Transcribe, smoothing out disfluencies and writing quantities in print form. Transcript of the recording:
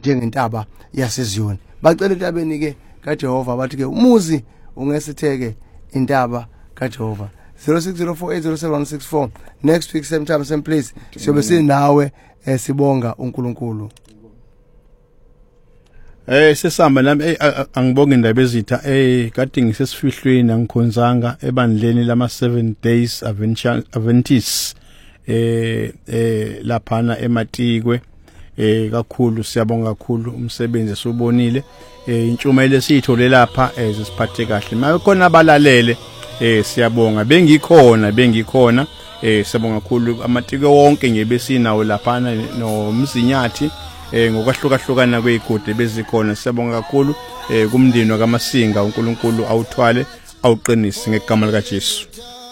njengentaba yaseZiyoni. Bacela entabeni ke kaJehova bathi ke umuzi ungesitheke intaba kaJehova. 0604807164. Next week same time same place siyobe sinawe sibonga uNkulunkulu. Sesihamba nami angibonge indaba ezitha kade ngisesifihlweni angikhonzanga ebandleni lama 7 days Adventist laphana eMatikwe kakhulu siyabonga kakhulu umsebenzi esubonile intshumayelo esiyithole lapha sisiphathe kahle makhona abalalele siyabonga bengikhona siyabonga kakhulu amatike wonke ngebesinawo laphana noMzinyathi ngokwahlukahlukana kwezigodi bezikhona siyabonga kakhulu kumndeni wakaMasinga uNkulunkulu awuthwale awuqinise ngegama likaJesu.